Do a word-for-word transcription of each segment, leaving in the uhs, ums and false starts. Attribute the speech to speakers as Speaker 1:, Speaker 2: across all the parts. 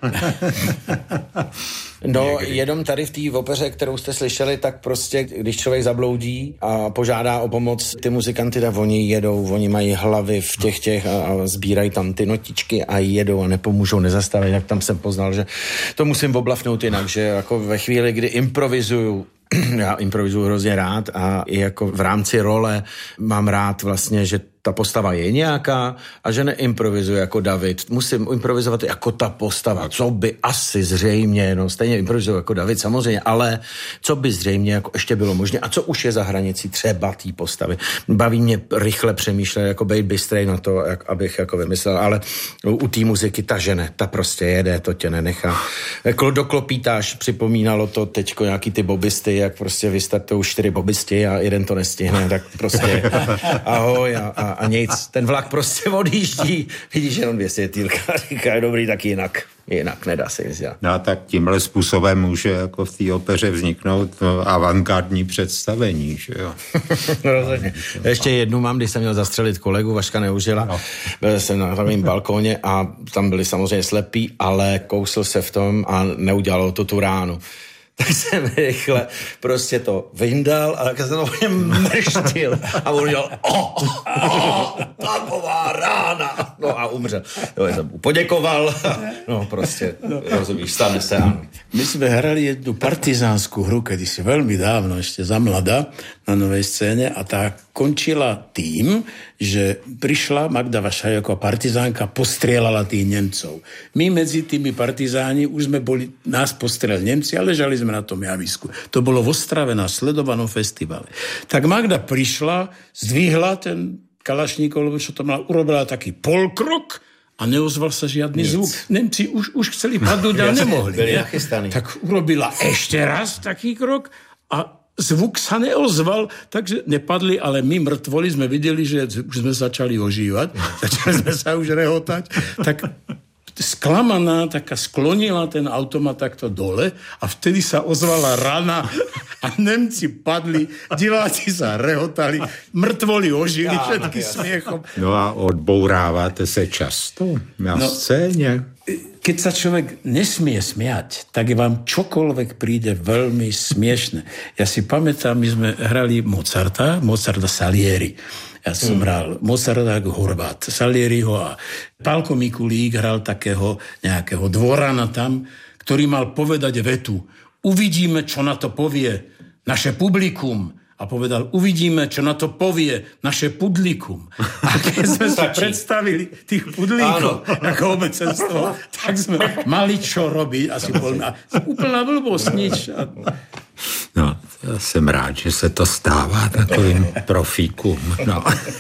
Speaker 1: No, jenom tady v té opeře, kterou jste slyšeli, tak prostě, když člověk zabloudí a požádá o pomoc ty muzikanty, tak oni jedou, oni mají hlavy v těch těch a, a sbírají tam ty notičky a jedou a nepomůžou, nezastaví. Jak tam jsem poznal, že to musím oblafnout jinak, že jako ve chvíli, kdy improvizuju, já improvizuju hrozně rád a i jako v rámci role mám rád vlastně, že ta postava je nějaká a že neimprovizuje jako David. Musím improvizovat jako ta postava, co by asi zřejmě, no stejně improvizuju jako David samozřejmě, ale co by zřejmě jako ještě bylo možné a co už je za hranicí třeba té postavy. Baví mě rychle přemýšlet, jako být bystrej na to, jak, abych jako vymyslel, ale u té muziky ta žene, ta prostě jede, to tě nenechá. Jako do klopítáž připomínalo to teďko nějaký ty bobisty, jak prostě vystartují čtyři bobisti a jeden to nestihne, tak prostě ahoj a, a a nic, ten vlak prostě odjíždí, vidíš jenom dvě světýlka, říká, dobrý, tak jinak, jinak, nedá se jít.
Speaker 2: No a tak tímhle způsobem může jako v té opeře vzniknout no, avantgardní představení, že jo?
Speaker 1: No rozhodně. Ještě jednu mám, když jsem měl zastřelit kolegu, Vaška Neužila, no. Byl jsem na hlavním balkóně a tam byli samozřejmě slepí, ale kousl se v tom a neudělalo to tu ránu. Tak jsem rychle prostě to vyndal a tak jsem to o něm mrštil a on dělal oh, oh, taková rána. No a umřel. Jo, jsem mu poděkoval. No prostě, rozumíš, stane se.
Speaker 3: My jsme hrali jednu partizánskou hru, kedysi veľmi dávno, ešte za mladá, na novej scéne a tá končila tým, že prišla Magda Vašaj ako partizánka, postrieľala tých Nemcov. My medzi tými partizáni už sme boli, nás postrieľali Nemci a ležali sme na tom javisku. To bolo v Ostrave na sledovanom festivale. Tak Magda prišla, zdvihla ten kalašníkov, lebo čo to mala, urobila taký polkrok a neozval sa žiadny Nic. zvuk. Nemci už, už chceli padnúť, ale nemohli.
Speaker 1: Byli
Speaker 3: ne? Tak urobila ešte raz taký krok a zvuk sa neozval, takže nepadli, ale my mŕtvoli sme videli, že už sme začali ožívať, začali sme sa už rehotať, tak sklamaná, taká sklonila ten automat takto dole a vtedy sa ozvala rana a Nemci padli, diváci sa rehotali, mŕtvoli ožili ja, všetky ja. smiechom.
Speaker 2: No a odbourávate se často na no, scéne?
Speaker 3: Keď sa človek nesmie smiať, tak vám čokoľvek príde veľmi smiešne. Ja si pamätám, my sme hrali Mozarta, Mozarta Salieri. Ja som hmm. hral Mozarta Horváth, Salieriho a Pálko Mikulík hral takého nejakého dvorana tam, ktorý mal povedať vetu. Uvidíme, čo na to povie naše publikum. A povedal, uvidíme, čo na to povie naše pudlikum. A keď sme si predstavili tých pudlíkov ako obecenstvo, tak sme mali čo robiť. Asi bol úplná blbosť, nič.
Speaker 2: No, já jsem rád, že se to stává takovým profíkům. No.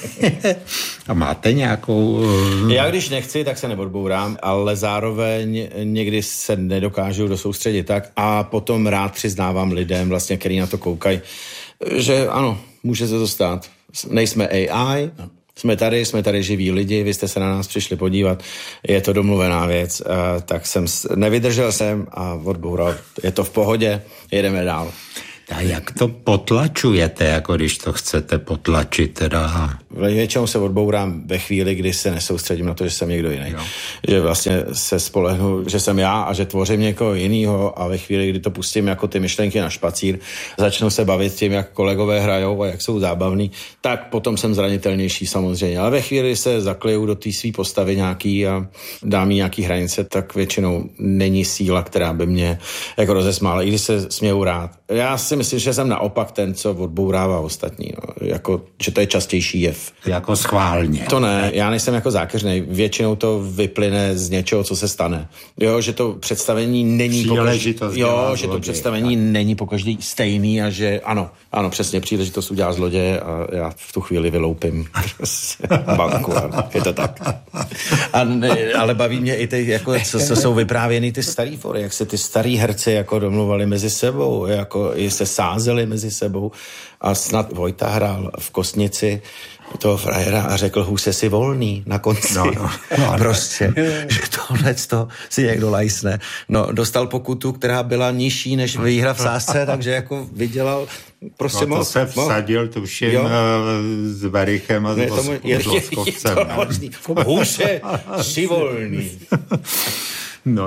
Speaker 2: A máte nějakou...
Speaker 1: Já když nechci, tak se neodbourám, ale zároveň někdy se nedokážu dosoustředit tak a potom rád přiznávám lidem, vlastně, který na to koukají, že ano, může se to stát. Nejsme A I, jsme tady, jsme tady živí lidi, vy jste se na nás přišli podívat, je to domluvená věc, tak jsem nevydržel jsem a odboural. Je to v pohodě, jedeme dál.
Speaker 2: A jak to potlačujete, jako když to chcete potlačit teda?
Speaker 1: Většinou se odbourám ve chvíli, kdy se nesoustředím na to, že jsem někdo jiný. Jo. Že vlastně se spolehnu, že jsem já a že tvořím někoho jinýho a ve chvíli, kdy to pustím jako ty myšlenky na špacír, začnu se bavit tím, jak kolegové hrajou a jak jsou zábavní, tak potom jsem zranitelnější samozřejmě. Ale ve chvíli se zakliju do té své postavy nějaký a dám jí nějaký hranice, tak většinou není síla, která by mě jako rozesmála, i když se směju rád. Já si myslím, že jsem naopak ten, co odbourává ostatní. No. Jako, že to je častější jev.
Speaker 2: Jako schválně.
Speaker 1: To ne, já nejsem jako zákeřnej. Většinou to vyplyne z něčeho, co se stane. Jo, že to představení není pokaždý, jo, že to představení tak. není pokaždý stejný a že ano, ano, přesně příležitost udělá zloděje a já v tu chvíli vyloupím banku. A je to tak. A ne, ale baví mě i ty, jako, co, co jsou vyprávěny ty starý fory, jak se ty starý herci jako domluvali mezi sebou, jako se sázeli mezi sebou a snad Vojta hrál v Kostnici toho frajera a řekl, hůse si volný na konci. No, no, no, prostě, že tohleto si někdo lajsne. No, dostal pokutu, která byla nižší než výhra v sázce, takže jako vydělal prostě
Speaker 2: no,
Speaker 1: moc.
Speaker 2: To se vsadil, tuším, jo? s Verichem a s Voskovcem.
Speaker 1: Hůse si volný.
Speaker 2: No jo.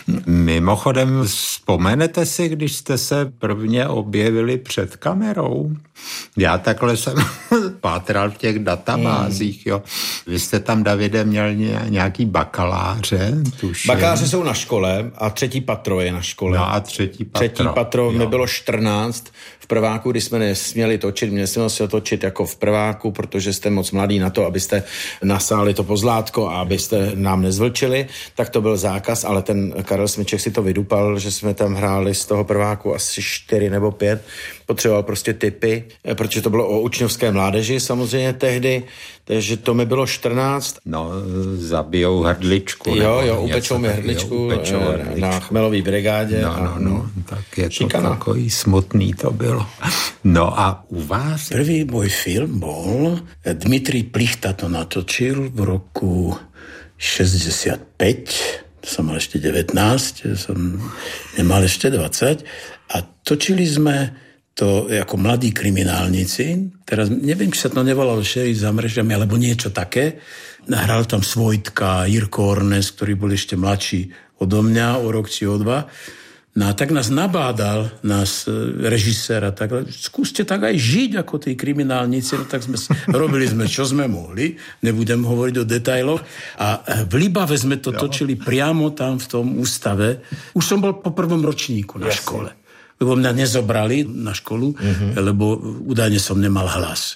Speaker 2: Mimochodem, vzpomenete si, když jste se prvně objevili před kamerou? Já takhle jsem pátral v těch databázích, jo. Vy jste tam, Davide, měl nějaký bakaláře, tuším.
Speaker 1: Bakaláře jsou na škole a třetí patro je na škole.
Speaker 2: No a třetí patro.
Speaker 1: Třetí patro, mi bylo čtrnáct. V prváku, když jsme nesměli točit, měli jsme se točit jako v prváku, protože jste moc mladý na to, abyste nasáli to pozlátko a abyste nám nezvlčili, tak to byl zákaz, ale ten Karel Smyček si to vydupal, že jsme tam hráli z toho prváku asi čtyři nebo pět. Potřeboval prostě tipy, protože to bylo o učňovské mládeži samozřejmě tehdy, takže to mi bylo čtrnáct.
Speaker 2: No, zabijou hrdličku.
Speaker 1: Jo, jo, upečou mi hrdličku, upečou hrdličku na Chmelový brigádě.
Speaker 2: No, no, no, tak je
Speaker 1: šikana.
Speaker 2: To takový smutný to bylo. No a u vás?
Speaker 3: Prvý môj film bol, Dmitrij Plichta to natočil v roku šesťdesiatpäť, som mal ešte devätnásť, som nemal ešte dvadsať a točili sme to ako mladí kriminálnici. Teraz neviem, či sa to nevolalo Šerif za mrežami, alebo niečo také. Hral tam Svojtka, Jirko Ornes, ktorí boli ešte mladší odo mňa, o rok či o dva. No a tak nás nabádal, nás režisér a tak, skúste tak aj žiť ako tí kriminálnici, no tak sme robili sme, čo sme mohli, nebudem hovoriť o detailoch. A v Libave sme to točili priamo tam v tom ústave. Už som bol po prvom ročníku na škole. Lebo mňa nezobrali na školu, uh-huh. lebo údajne som nemal hlas.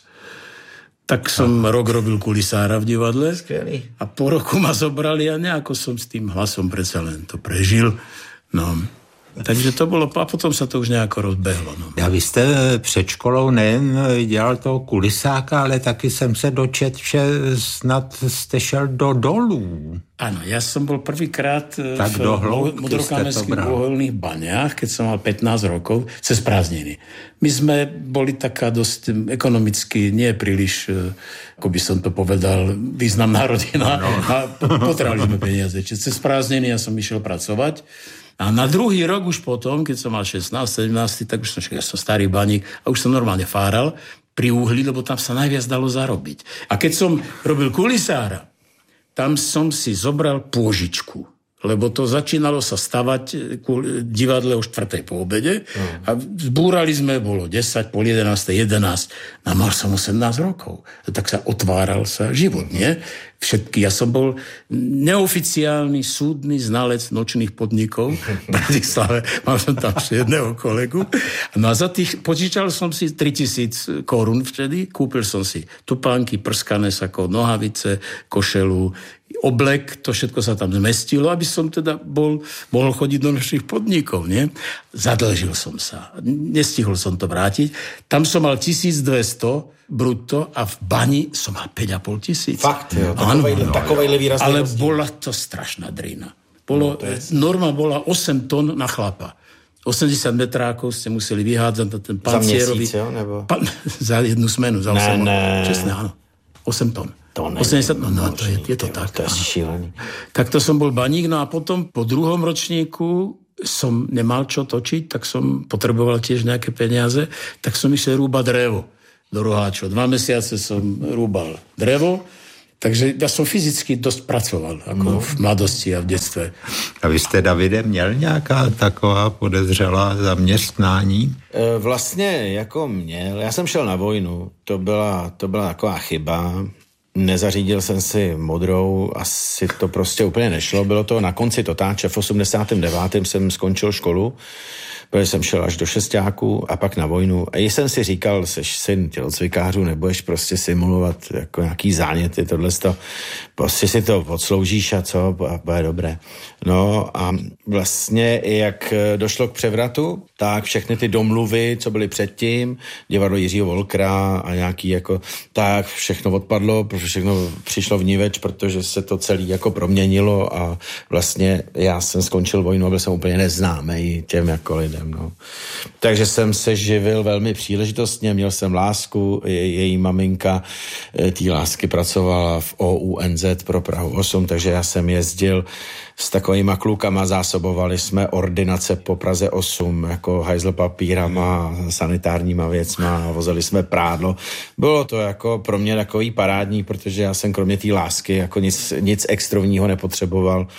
Speaker 3: Tak som uh-huh. rok robil kulisára v divadle.
Speaker 1: Skvělý.
Speaker 3: A po roku ma zobrali a nejako som s tým hlasom predsa len to prežil. No... Takže to bylo, a potom se to už nějak rozbehlo. No.
Speaker 2: A vy jste před školou nejen dělal toho kulisáka, ale taky jsem se dočet, že snad jste šel do dolů.
Speaker 3: Ano, já jsem byl prvýkrát
Speaker 2: tak
Speaker 3: v modrokamenských uholných baňách, keď som mal pätnásť rokov, cez prázdniny. My jsme boli taká dost ekonomicky, nie príliš, ako by som to povedal, významná rodina. No. A potrebovali sme peniaze. Čiže cez prázdniny ja som išiel pracovať. A na druhý rok už potom, keď som mal šestnásť sedemnásť, tak už som, ja som starý baník a už som normálne fáral pri uhli, lebo tam sa najviac dalo zarobiť. A keď som robil kulisára, tam som si zobral pôžičku, lebo to začínalo sa stavať divadle o štvrtej po obede a zbúrali sme, bolo desať, pol jedenástej, jedenásť, a mal som osemnásť rokov. Tak sa otváral sa život, nie? Všetky, ja som bol neoficiálny súdny znalec nočných podnikov v Bratislave, mal som tam jedného kolegu. No a za tých, počítal som si tritisíc korún vtedy, kúpil som si topánky, prskané sako, nohavice, košelu, oblek, to všetko sa tam zmestilo, aby som teda bol, mohol chodiť do nočných podnikov, nie? Zadlžil som sa, nestihol som to vrátiť. Tam som mal tisícdvesto brutto a v bani som mal päť a pol tisíc.
Speaker 1: Fakt, jo, takovejhle výrazný
Speaker 3: ale
Speaker 1: rozdíl.
Speaker 3: bola to strašná drina. Bolo, no, je... Norma bola osem tón na chlapa. osemdesiat metrákov ste museli vyhádzať na ten pancierový...
Speaker 1: Za měsíc, jo? Nebo...
Speaker 3: Pa, za jednu smenu, za osem.
Speaker 1: Ne, ne.
Speaker 3: Čestné, áno. osem tón.
Speaker 1: To ne,
Speaker 3: osemdesiat, no, no to je, je to tak.
Speaker 1: To je šílený.
Speaker 3: Tak to som bol baník, no a potom po druhom ročníku som nemal čo točiť, tak som potreboval tiež nejaké peniaze, tak som išiel rúbať drevo do Roháčov. Dva mesiace som rúbal drevo, takže ja som fyzicky dosť pracoval, ako no. v mladosti a v detstve.
Speaker 2: A vy jste, Davide, měl nějaká taková podezřelá zaměstnání?
Speaker 1: E, vlastně jako měl. Já jsem šel na vojnu, to byla, to byla taková chyba. Nezařídil jsem si modrou, asi to prostě úplně nešlo. Bylo to na konci totáče, v osmdesátém devátém jsem skončil školu, protože jsem šel až do šestáku a pak na vojnu. A jsem si říkal, seš syn tělocvikářů, nebudeš prostě simulovat jako nějaký záněty, tohleto, prostě si to odsloužíš a co, a bude dobré. No a vlastně jak došlo k převratu, tak všechny ty domluvy, co byly předtím, divadlo Jiřího Volkra a nějaký jako, tak všechno odpadlo, protože všechno přišlo vniveč, protože se to celé jako proměnilo a vlastně já jsem skončil vojnu a byl jsem úplně neznámý těm jako lidem. No. Takže jsem se živil velmi příležitostně, měl jsem lásku, je, její maminka té lásky pracovala v O U N Z pro Prahu osm, takže já jsem jezdil s takovýma klukama, zásobovali jsme ordinace po Praze osm, jako hajzl papírama, sanitárníma věcma, vozili jsme prádlo. Bylo to jako pro mě takový parádní, protože já jsem kromě té lásky jako nic, nic extrovního nepotřeboval.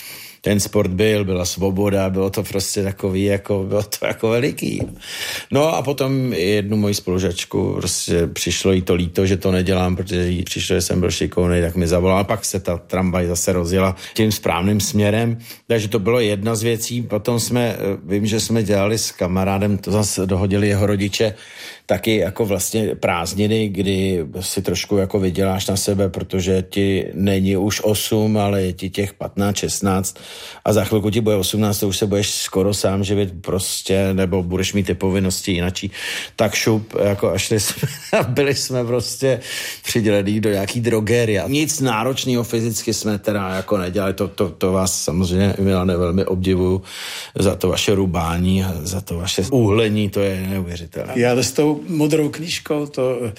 Speaker 1: ten sport byl, byla svoboda, bylo to prostě takový, jako, bylo to jako veliký. No a potom jednu moji spolužačku prostě přišlo jí to líto, že to nedělám, protože jí přišlo, že jsem byl šikovnej, tak mi zavolal, pak se ta tramvaj zase rozjela tím správným směrem, takže to bylo jedna z věcí. Potom jsme, vím, že jsme dělali s kamarádem, to zase dohodili jeho rodiče, taky jako vlastně prázdniny, kdy si trošku jako vyděláš na sebe, protože ti není už osm, ale je ti těch patnáct, šestnáct a za chvilku ti bude osmnáct, to už se budeš skoro sám živit prostě, nebo budeš mít ty povinnosti jinačí. Tak šup, jako a šli jsme, byli jsme prostě přidělení do nějaký drogérie. Nic náročného fyzicky jsme teda jako nedělali, to, to, to vás samozřejmě, Milane, velmi obdivuju za to vaše rubání a za to vaše uhlení, to je neuvěřitelné.
Speaker 3: Já s tou modrou knižkou, to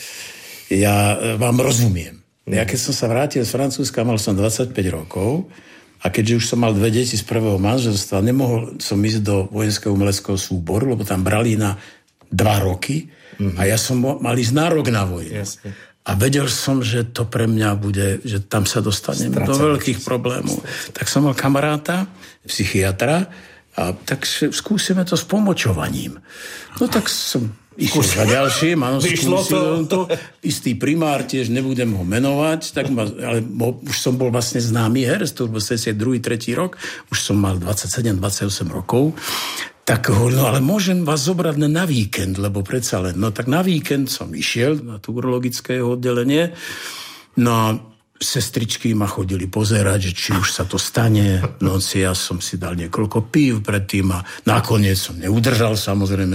Speaker 3: ja vám rozumiem. Ja keď som sa vrátil z Francúzska, mal som dvadsaťpäť rokov a keďže už som mal dve deti z prvého manželstva, nemohol som ísť do vojenského umeleckého súboru, lebo tam brali na dva roky mm-hmm. a ja som mal ísť na rok na vojnu. Jasne. A vedel som, že to pre mňa bude, že tam sa dostanem Stracený. do veľkých problémov. Tak som mal kamaráta, psychiatra, a tak skúsime to s pomočovaním. No tak som išiel za ďalším, áno, skúsil to. Istý primár, tiež nebudem ho menovať, tak ma, ale bo, už som bol vlastne známy herec, to bol druhý, tretí rok, už som mal dvadsaťsedem, dvadsaťosem rokov, tak hovoril, no ale môžem vás zobrať na víkend, lebo predsa len, no tak na víkend som išiel na to urologické oddelenie, no a sestričky ma chodili pozerať, že či už sa to stane. V noci ja som si dal niekoľko pív predtým a nakoniec som neudržal, samozrejme.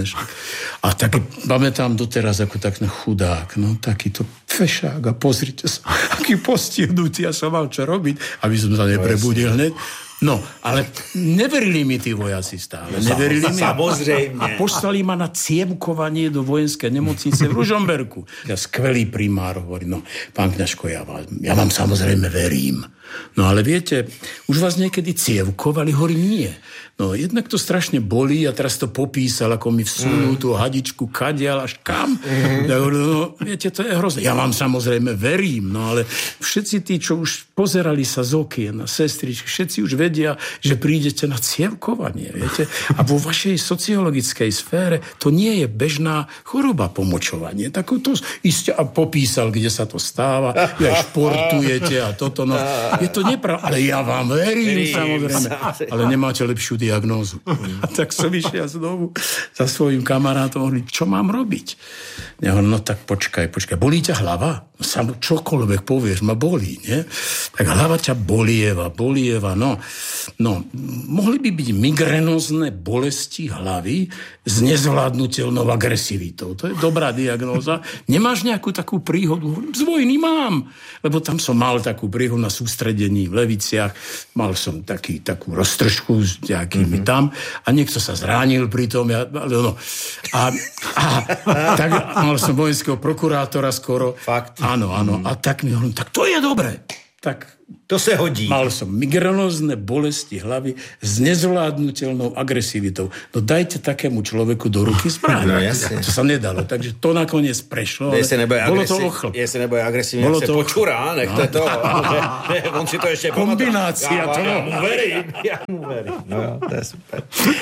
Speaker 3: A tak pamätám doteraz ako taký chudák, no takýto fešák a pozrite sa, aký postihnutý, ja som mal čo robiť, aby som sa neprebudil hneď. No, ale neverili mi tí vojaci stále. Neverili mi.
Speaker 1: Samozrejme.
Speaker 3: A poslali ma na cievkovanie do vojenskej nemocnice v Ružomberku. Ja skvelý primár hovorí, no, pán Kňažko, ja vám, ja vám samozrejme verím. No ale viete, už vás niekedy cievkovali, hovorím, nie. No jednak to strašne bolí a teraz to popísal, ako mi vsunú mm. tú hadičku kadiaľ až kam. Mm. Ja hovorím, no viete, to je hrozné. Ja vám samozrejme verím, no ale všetci tí, čo už pozerali sa z okien na sestričky, všetci už vedia, že prídete na cievkovanie, viete. A vo vašej sociologickej sfére to nie je bežná choroba pomočovanie. Tak to iste a popísal, kde sa to stáva, ja športujete a toto, no. Je to nepravda, ale ja vám verím, verím samozrejme. Ale nemáte lepšiu diagnózu. A tak som išiel znovu za svojím kamarátom, hovorím, čo mám robiť? Ja hovorím, no tak počkaj, počkaj, bolí ťa hlava? Sam čokoľvek povieš, ma bolí, nie? Tak hlava ťa bolieva, bolieva, no. No, mohli by byť migrenózne bolesti hlavy s nezvládnutelnou agresivitou. To je dobrá diagnóza. Nemáš nejakú takú príhodu? Z vojny mám, lebo tam som mal takú príhodu na sústredení v Leviciach. Mal som taký, takú roztržku s nejakými mm-hmm. tam a niekto sa zránil pri tom. Ja, no. a, a tak mal som vojenského prokurátora skoro.
Speaker 1: Fakt.
Speaker 3: Áno, áno. Mm. A tak mi hovorím, tak to je dobre. Tak
Speaker 1: to sa hodí.
Speaker 3: Mal som migrenózne bolesti hlavy s nezvládnutelnou agresivitou. No dajte takému človeku do ruky zbraň.
Speaker 1: No jasne.
Speaker 3: To sa nedalo. Takže to nakoniec prešlo.
Speaker 1: Bolo
Speaker 3: agresi- to ochlp.
Speaker 1: Jestli nebude agresívne, jak sa počúra, nechte to. On si to ešte
Speaker 3: kombinácia
Speaker 1: ja,
Speaker 3: toho.
Speaker 1: Ja mu verím. Ja mu verím. No jo, to je super.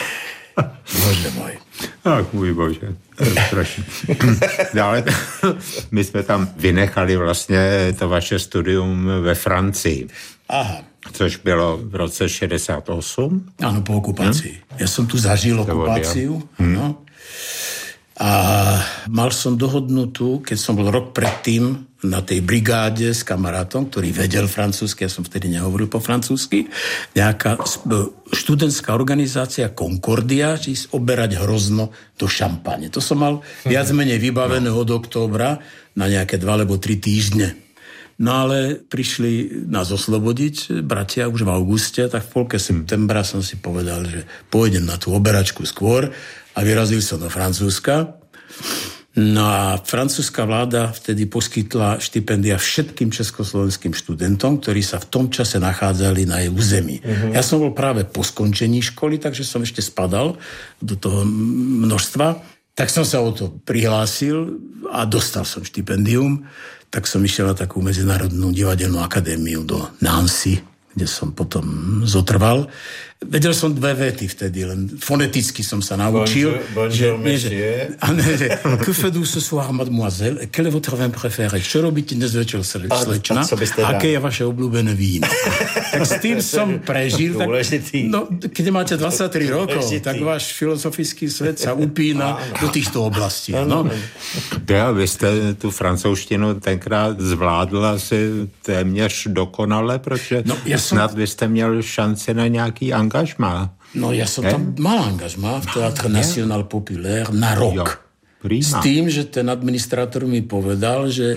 Speaker 3: Bože môj.
Speaker 2: Ach, můj bože, to je strašný. Dále, my jsme tam vynechali vlastně to vaše studium ve Francii.
Speaker 3: Aha.
Speaker 2: Což bylo v roce šedesát osm.
Speaker 3: Áno, po okupácii. Hm? Ja som tu zažil okupáciu. Hm. A mal som dohodnutú, keď som bol rok predtým na tej brigáde s kamarátom, ktorý vedel francúzsky, ja som vtedy nehovoril po francúzsky, nejaká študentská organizácia Concordia, či oberať hrozno do šampane. To som mal viac menej vybavené od októbra na nejaké dva alebo tri týždne. No ale prišli nás oslobodiť, bratia, už v auguste, tak v polke septembra som si povedal, že pôjdem na tú oberačku skôr a vyrazil som do Francúzska. No a francúzska vláda vtedy poskytla štipendia všetkým československým študentom, ktorí sa v tom čase nachádzali na jej území. Uh-huh. Ja som bol práve po skončení školy, takže som ešte spadal do toho množstva. Tak som sa o to prihlásil a dostal som štipendium. Tak som išiel na takú medzinárodnú divadelnú akadémiu do Nancy, kde som potom zotrval. Vedel som dve vety vtedy, len foneticky som sa naučil.
Speaker 1: Bonjour, bonjour,
Speaker 3: že, že, que faites-vous ce soir, mademoiselle? Quel est votre vin préféré? Čo robíte dnes večer, slečna? Aké je vaše obľúbené víno? Tak s tým som prežil. Tak, no, keď máte dvadsaťtri rokov, tak váš filozofický svet sa upína do týchto oblastí. No.
Speaker 2: Ja, vy ste tú francouzštinu tenkrát zvládla asi téměř dokonale, protože no, ja snad som... vy ste měl šanci na nejaký angažmá.
Speaker 3: No ja som eh? tam mal angažmá v Théâtre National Populaire na rok. Jo, s tým, že ten administrátor mi povedal, že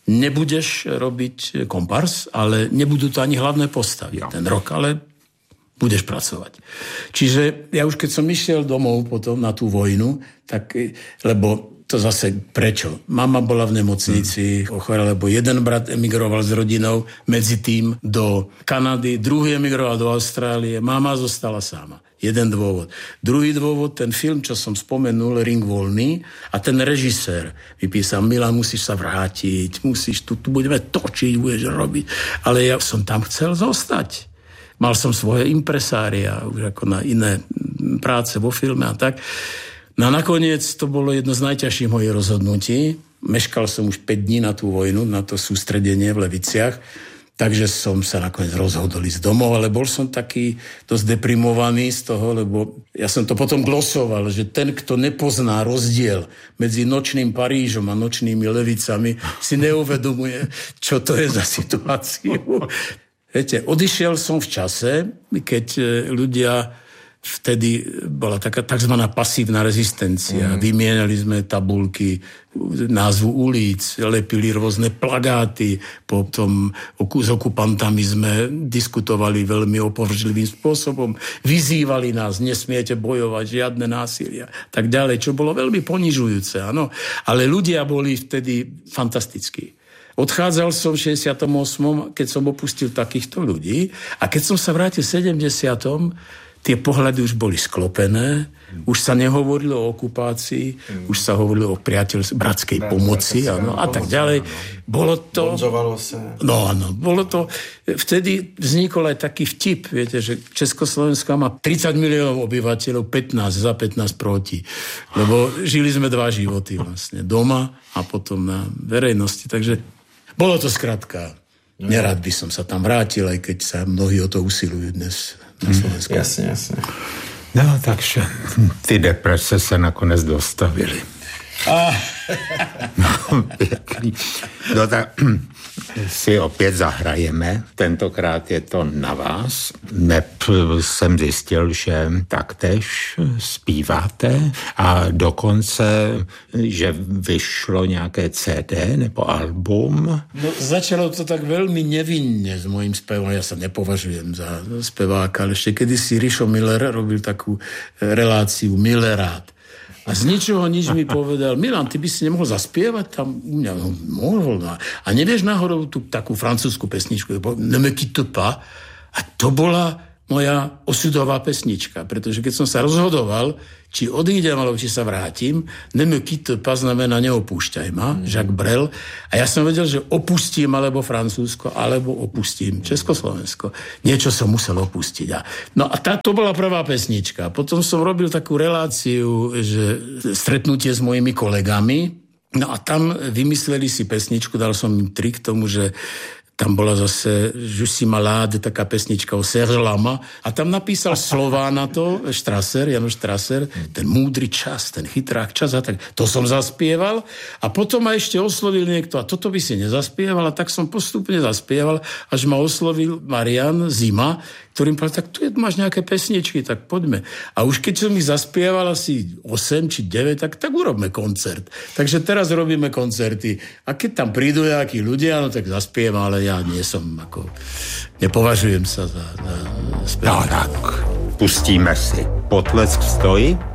Speaker 3: nebudeš robiť kompars, ale nebudú to ani hlavné postavy jo. ten rok, ale budeš pracovať. Čiže ja už keď som išiel domov potom na tú vojnu, tak, lebo to zase prečo? Mama bola v nemocnici, hmm. ochorela, lebo jeden brat emigroval s rodinou medzi tým do Kanady, druhý emigroval do Austrálie, mama zostala sama. Jeden dôvod. Druhý dôvod, ten film, čo som spomenul, Ring voľný, a ten režisér mi písal, Milan, musíš sa vrátiť, musíš, tu, tu budeme točiť, budeš robiť. Ale ja som tam chcel zostať. Mal som svoje impresária, už ako na iné práce vo filme a tak. No a nakoniec to bolo jedno z najťažších mojich rozhodnutí. Meškal som už päť dní na tú vojnu, na to sústredenie v Leviciach, takže som sa nakoniec rozhodol ísť domov, ale bol som taký dosť deprimovaný z toho, lebo ja som to potom glosoval, že ten, kto nepozná rozdiel medzi nočným Parížom a nočnými Levicami, si neuvedomuje, čo to je za situáciu. Viete, odišiel som v čase, keď ľudia... Vtedy bola taká takzvaná pasívna rezistencia. Mm. Vymienali sme tabulky, názvu ulic, lepili rôzne plagáty, potom s okupantami sme diskutovali veľmi opovržlivým spôsobom, vyzývali nás, nesmiete bojovať, žiadne násilia, tak ďalej, čo bolo veľmi ponižujúce, áno. Ale ľudia boli vtedy fantastickí. Odchádzal som v šesťdesiatom ôsmom, keď som opustil takýchto ľudí, a keď som sa vrátil v sedemdesiatom tie pohľady už boli sklopené, mm. už sa nehovorilo o okupácii, mm. už sa hovorilo o priateľstve, bratskej Brat, pomoci áno, a tak ďalej. Bolo to... Bonzovalo sa. No áno, bolo to... Vtedy vznikol aj taký vtip, viete, že Československo má tridsať miliónov obyvateľov, pätnásť za, pätnásť proti. Lebo žili sme dva životy vlastne. Doma a potom na verejnosti. Takže bolo to skrátka. Nerad by som sa tam vrátil, aj keď sa mnohí o to usilujú dnes na Slovensku.
Speaker 1: Hmm, jasne, jasne.
Speaker 2: No, takže ty deprese se nakonec dostavili.
Speaker 3: Ah.
Speaker 2: No, pěkný. No tak si opět zahrajeme. Tentokrát je to na vás. Neb jsem zjistil, že taktéž zpíváte a dokonce, že vyšlo nějaké cé dé nebo album.
Speaker 3: No, začalo to tak veľmi nevinne s mojím spevom. Ja sa nepovažujem za speváka, ale ešte kedysi Rišo Miller robil takú reláciu Millerát. A z ničoho nič mi povedal, Milan, ty by si nemohol zaspievať tam u mňa? No, mohol. No. A nevieš náhodou tú takú francúzsku pesničku, Ne me quitte pas. A to bola moja osudová pesnička, pretože keď som sa rozhodoval, či odídem, alebo či sa vrátim, Ne me quitte pas znamená neopúšťaj ma, mm. Jacques Brel. A ja som vedel, že opustím alebo Francúzsko, alebo opustím Československo. Niečo som musel opustiť. A, no a tá, to bola prvá pesnička. Potom som robil takú reláciu, že stretnutie s mojimi kolegami, no a tam vymysleli si pesničku, dal som im trik k tomu, že tam bola zase Je suis malade, taká pesnička o Serge Lama. A tam napísal slová na to Strasser, Janoš Strasser, ten múdry čas, ten chytrák čas a tak. To som zaspieval a potom ma ešte oslovil niekto a toto by si nezaspieval a tak som postupne zaspieval, až ma oslovil Marian Zima, ktorým povedal, tak tu je, máš nejaké pesničky, tak poďme. A už keď som ich zaspieval asi osem či deväť, tak, tak urobme koncert. Takže teraz robíme koncerty. A keď tam prídu nejakí ľudia, no tak zaspievam, ale ja nie som ako... Nepovažujem sa za, za speváka.
Speaker 2: No tak, pustíme si. Potlesk stojí.